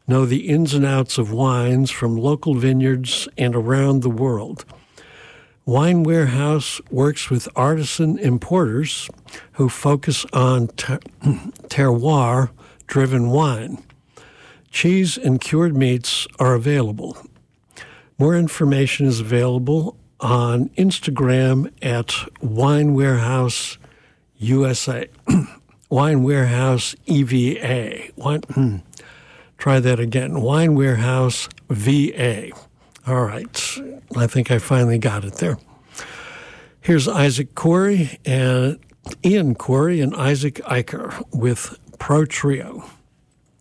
know the ins and outs of wines from local vineyards and around the world. Wine Warehouse works with artisan importers who focus on terroir-driven wine. Cheese and cured meats are available. More information is available on Instagram at Wine Warehouse USA. Wine Warehouse EVA. Try that again. Wine Warehouse VA. All right. I think I finally got it there. Here's Isaac Corey and Ian Corey and Isaac Eicher with Pro Trio.